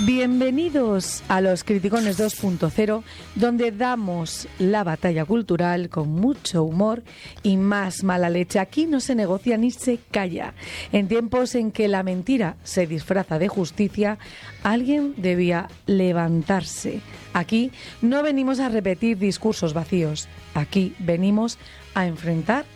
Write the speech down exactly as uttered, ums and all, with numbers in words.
Bienvenidos a Los Criticones dos punto cero, donde damos la batalla cultural con mucho humor y más mala leche. Aquí no se negocia ni se calla. En tiempos en que la mentira se disfraza de justicia, alguien debía levantarse. Aquí no venimos a repetir discursos vacíos. Aquí venimos a enfrentar